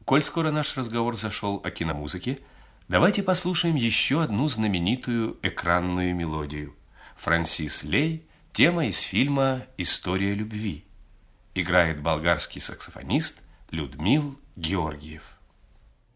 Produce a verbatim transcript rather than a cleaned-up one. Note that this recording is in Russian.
Коль скоро наш разговор зашел о киномузыке, давайте послушаем еще одну знаменитую экранную мелодию. Франсис Лей, тема из фильма «История любви». Играет болгарский саксофонист Людмил Георгиев.